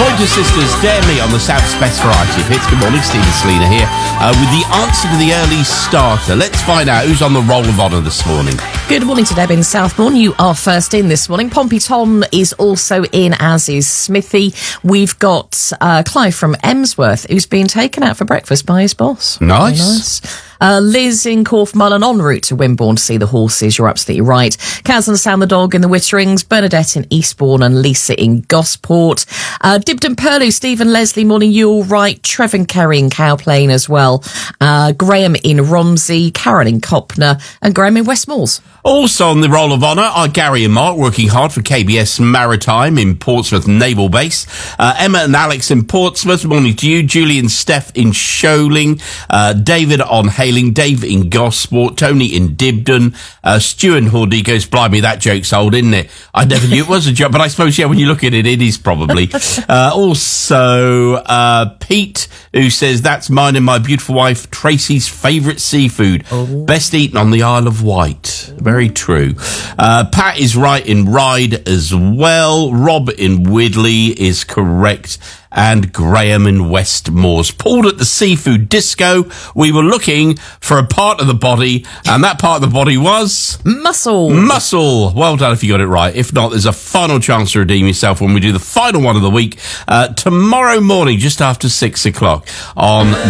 Pointer Sisters, Dare Me on the South's Best Variety Hits. Good morning, Stephen Selina here with the answer to the early starter. Let's find out who's on the roll of honour this morning. Good morning to Deb in Southbourne. You are first in this morning. Pompey Tom is also in, as is Smithy. We've got Clive from Emsworth, who's been taken out for breakfast by his boss. Nice. Liz in Corfmullen en route to Wimborne to see the horses. You're absolutely right. Kaz and Sam the dog in the Witterings. Bernadette in Eastbourne and Lisa in Gosport. Dibden Purley, Stephen Leslie, morning, you all right. Trevin Kerry in Cowplain as well. Graham in Romsey. Karen in Copner. And Graham in Westmoors. Also on the roll of honour are Gary and Mark, working hard for KBS Maritime in Portsmouth Naval Base. Emma and Alex in Portsmouth, morning to you. Julie and Steph in Sholing. David on Hailing. Dave in Gosport. Tony in Dibden. Stu and Hoodie goes, blimey, that joke's old, isn't it? I never knew it was a joke, but I suppose, yeah, when you look at it, it is probably. Also, Pete, who says, that's mine and my beautiful wife Tracy's favourite seafood. Oh. Best eaten on the Isle of Wight. Very true. Pat is right in Ryde as well. Rob in Widley is correct. And Graham in Westmoors. Paul at the Seafood Disco. We were looking for a part of the body, and that part of the body was... Muscle. Muscle. Well done if you got it right. If not, there's a final chance to redeem yourself when we do the final one of the week tomorrow morning, just after 6 o'clock on